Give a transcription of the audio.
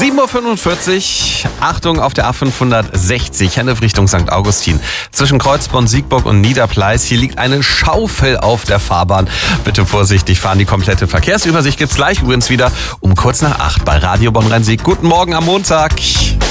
7.45 Uhr, Achtung auf der A560, Hennef Richtung St. Augustin. Zwischen Kreuzborn, Siegburg und Niederpleis, hier liegt eine Schaufel auf der Fahrbahn. Bitte vorsichtig fahren, die komplette Verkehrsübersicht gibt's gleich übrigens wieder um kurz nach 8 bei Radio Bonn-Rhein-Sieg. Guten Morgen am Montag.